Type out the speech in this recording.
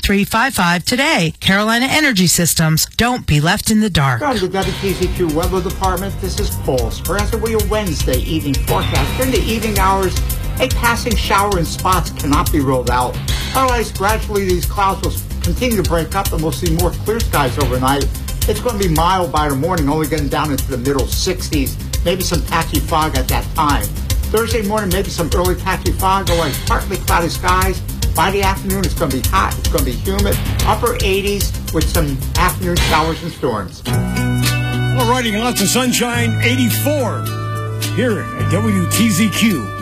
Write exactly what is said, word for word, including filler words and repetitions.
three five five today. Carolina Energy Systems. Don't be left in the dark. From the W T Z Q Weather Department, this is Paul Speranza with your Wednesday evening forecast. During the evening hours, a passing shower in spots cannot be ruled out. Otherwise, gradually these clouds will continue to break up and we'll see more clear skies overnight. It's going to be mild by the morning, only getting down into the middle sixties. Maybe some patchy fog at that time. Thursday morning, maybe some early patchy fog, otherwise partly cloudy skies. By the afternoon, it's going to be hot, it's going to be humid, upper eighties with some afternoon showers and storms. All righty, lots of sunshine, eighty-four here at W T Z Q.